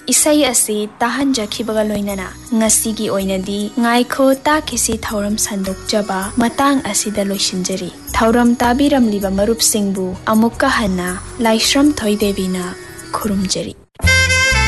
isai asi tahanjakhibga loinana ngasigi oinadi ngaikho takisi thauram sandokjaba matang asida loisinjari thauram tabiram liba marup singbu amukka hanna laishram thoidebina khurumjari।